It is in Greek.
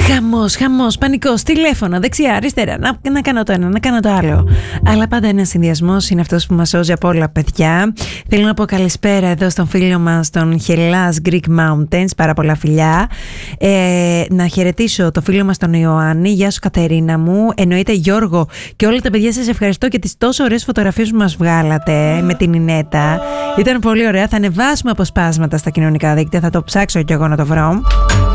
Χαμός, πανικός, τηλέφωνα, δεξιά, αριστερά, να κάνω το ένα, να κάνω το άλλο. Αλλά πάντα ένας συνδυασμός είναι αυτός που μας σώζει από όλα, παιδιά. Θέλω να πω καλησπέρα εδώ στον φίλο μας, τον Hellas Greek Mountains, πάρα πολλά φιλιά. Να χαιρετήσω το φίλο μας τον Ιωάννη, γεια σου Κατερίνα μου, εννοείται Γιώργο και όλα τα παιδιά, σας ευχαριστώ και τις τόσο ωραίες φωτογραφίες που μας βγάλατε με την Ινέτα. Ήταν πολύ ωραία, θα ανεβάσουμε αποσπάσματα στα κοινωνικά δίκτυα, θα το ψάξω κι εγώ να το βρω.